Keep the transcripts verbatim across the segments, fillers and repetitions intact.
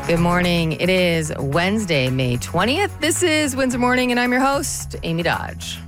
Good morning. It is Wednesday, May twentieth. This is Windsor Morning, and I'm your host, Amy Dodge.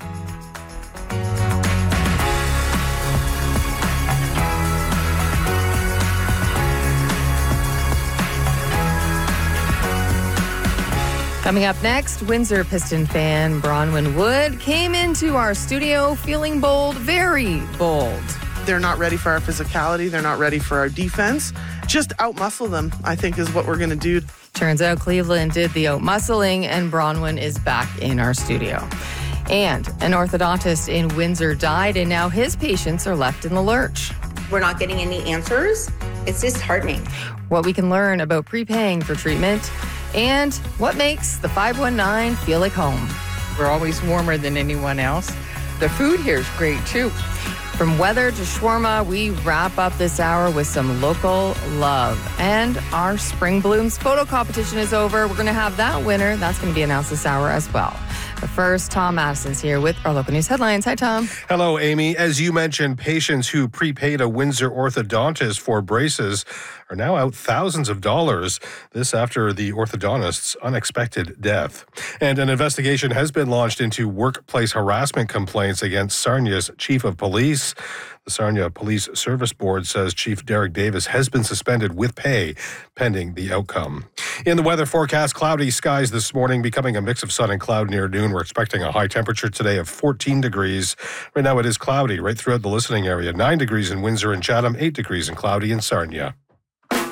Coming up next, Windsor Piston fan Bronwyn Wood came into our studio feeling bold, very bold. They're not ready for our physicality. They're not ready for our defense. Just outmuscle them, I think, is what we're going to do. Turns out Cleveland did the outmuscling, and Bronwyn is back in our studio. And an orthodontist in Windsor died, and now his patients are left in the lurch. We're not getting any answers. It's disheartening. What we can learn about prepaying for treatment, and what makes the five one nine feel like home. We're always warmer than anyone else. The food here is great, too. From weather to shawarma, we wrap up this hour with some local love. And our Spring Blooms photo competition is over. We're going to have that winner. That's going to be announced this hour as well. But first, Tom Madison's here with our local news headlines. Hi, Tom. Hello, Amy. As you mentioned, patients who prepaid a Windsor orthodontist for braces are now out thousands of dollars. This after the orthodontist's unexpected death. And an investigation has been launched into workplace harassment complaints against Sarnia's chief of police. The Sarnia Police Service Board says Chief Derek Davis has been suspended with pay pending the outcome. In the weather forecast, cloudy skies this morning, becoming a mix of sun and cloud near noon. We're expecting a high temperature today of fourteen degrees. Right now it is cloudy right throughout the listening area. nine degrees in Windsor and Chatham, eight degrees and cloudy in Sarnia.